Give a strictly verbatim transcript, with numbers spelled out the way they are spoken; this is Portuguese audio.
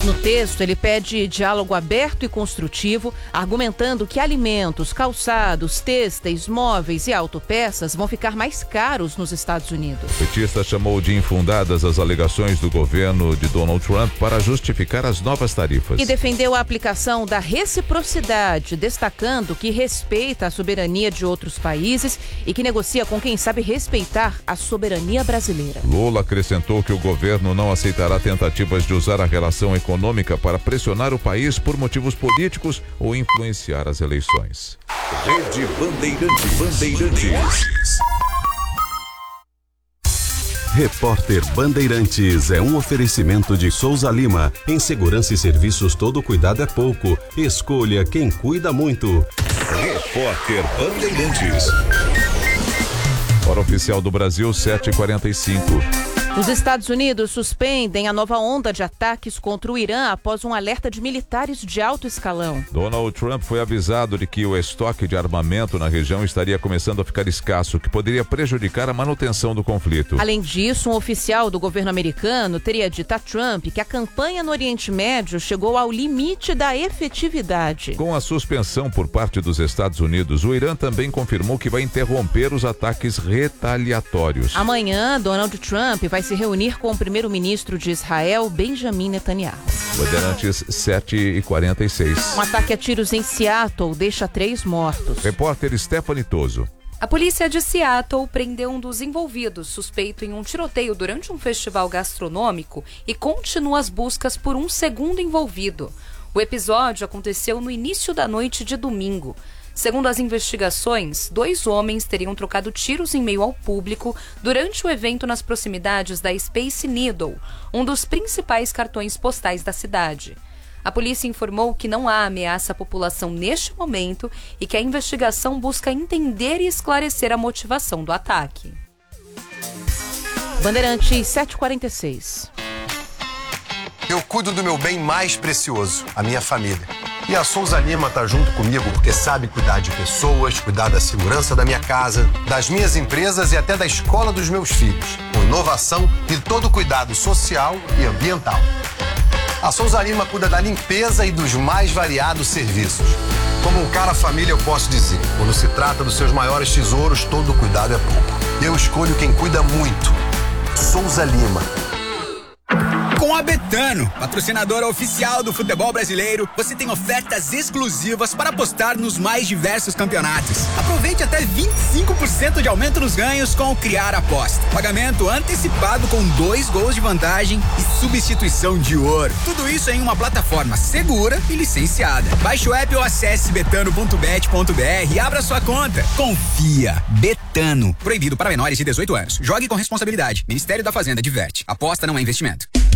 No texto, ele pede diálogo aberto e construtivo, argumentando que alimentos, calçados, têxteis, móveis e autopeças vão ficar mais caros nos Estados Unidos. O petista chamou de infundadas as alegações do governo de Donald Trump para justificar as novas tarifas. E defendeu a aplicação da reciprocidade, destacando que respeita a soberania de outros países e que negocia com quem sabe respeitar a soberania brasileira. Lula acrescentou que o governo não aceitará tentativas de usar a relação econômica econômica para pressionar o país por motivos políticos ou influenciar as eleições. Rede Bandeirantes. Bandeirantes. Repórter Bandeirantes é um oferecimento de Souza Lima. Em segurança e serviços, todo cuidado é pouco. Escolha quem cuida muito. Repórter Bandeirantes. Hora oficial do Brasil, sete e quarenta e cinco. Os Estados Unidos suspendem a nova onda de ataques contra o Irã após um alerta de militares de alto escalão. Donald Trump foi avisado de que o estoque de armamento na região estaria começando a ficar escasso, que poderia prejudicar a manutenção do conflito. Além disso, um oficial do governo americano teria dito a Trump que a campanha no Oriente Médio chegou ao limite da efetividade. Com a suspensão por parte dos Estados Unidos, o Irã também confirmou que vai interromper os ataques retaliatórios. Amanhã, Donald Trump vai se reunir com o primeiro-ministro de Israel, Benjamin Netanyahu. Bandeirantes sete e quarenta e seis. Um ataque a tiros em Seattle deixa três mortos. Repórter Stephanie Toso. A polícia de Seattle prendeu um dos envolvidos, suspeito em um tiroteio durante um festival gastronômico, e continua as buscas por um segundo envolvido. O episódio aconteceu no início da noite de domingo. Segundo as investigações, dois homens teriam trocado tiros em meio ao público durante o evento nas proximidades da Space Needle, um dos principais cartões postais da cidade. A polícia informou que não há ameaça à população neste momento e que a investigação busca entender e esclarecer a motivação do ataque. Bandeirantes sete e quarenta e seis. Eu cuido do meu bem mais precioso, a minha família. E a Souza Lima tá junto comigo porque sabe cuidar de pessoas, cuidar da segurança da minha casa, das minhas empresas e até da escola dos meus filhos, com inovação e todo cuidado social e ambiental. A Souza Lima cuida da limpeza e dos mais variados serviços. Como um cara família, eu posso dizer, quando se trata dos seus maiores tesouros, todo cuidado é pouco. Eu escolho quem cuida muito. Souza Lima. Com a Betano, patrocinadora oficial do futebol brasileiro, você tem ofertas exclusivas para apostar nos mais diversos campeonatos. Aproveite até vinte e cinco por cento de aumento nos ganhos com o Criar Aposta. Pagamento antecipado com dois gols de vantagem e substituição de ouro. Tudo isso em uma plataforma segura e licenciada. Baixe o app ou acesse betano ponto bet ponto br e abra sua conta. Confia. Betano. Proibido para menores de dezoito anos. Jogue com responsabilidade. Ministério da Fazenda diverte. Aposta não é investimento.